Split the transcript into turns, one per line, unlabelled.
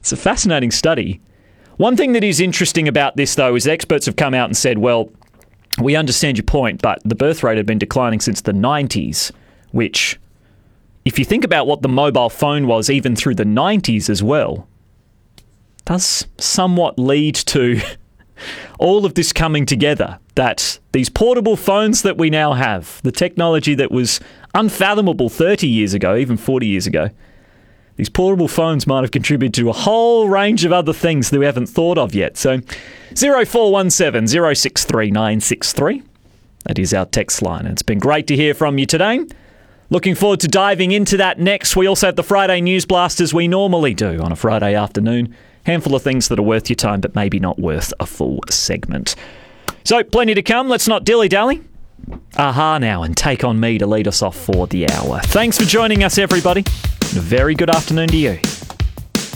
It's a fascinating study. One thing that is interesting about this, though, is experts have come out and said, well, we understand your point, but the birth rate had been declining since the 90s, which, if you think about what the mobile phone was even through the 90s as well, does somewhat lead to all of this coming together, that these portable phones that we now have, the technology that was unfathomable 30 years ago, even 40 years ago, these portable phones might have contributed to a whole range of other things that we haven't thought of yet. So 0417 063 963. That is our text line. And it's been great to hear from you today. Looking forward to diving into that next. We also have the Friday News Blast as we normally do on a Friday afternoon. Handful of things that are worth your time, but maybe not worth a full segment. So plenty to come. Let's not dilly-dally. Aha now, and take on me to lead us off for the hour. Thanks for joining us, everybody. And a very good afternoon to you.